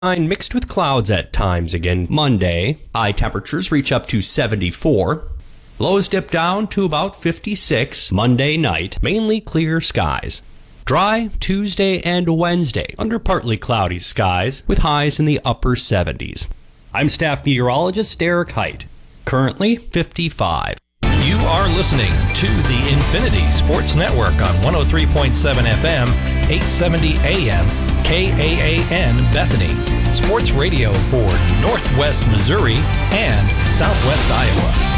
mixed with clouds at times again Monday. High temperatures reach up to 74. Lows dip down to about 56 Monday night, mainly clear skies. Dry Tuesday and Wednesday under partly cloudy skies with highs in the upper 70s. I'm staff meteorologist Derek Height. Currently 55. You are listening to the Infinity Sports Network on 103.7 FM, 870 AM, KAAN Bethany. Sports radio for Northwest Missouri and Southwest Iowa.